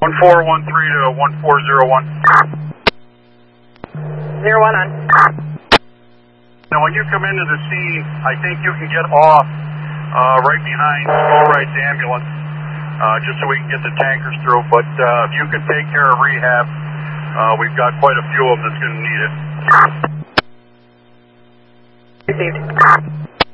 1413 to 1401. 01 on. Now, when you come into the scene, I think you can get off right behind Full-Right's ambulance, just so we can get the tankers through. But if you could take care of rehab, we've got quite a few of them that's going to need it. Received.